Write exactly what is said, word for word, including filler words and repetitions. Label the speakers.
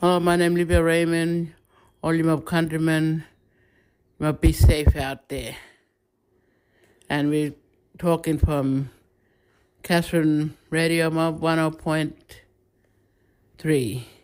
Speaker 1: Hello, my name is Libya Raymond. All you my countrymen, you must be safe out there. And we're talking from Catherine Radio Mob one oh point three.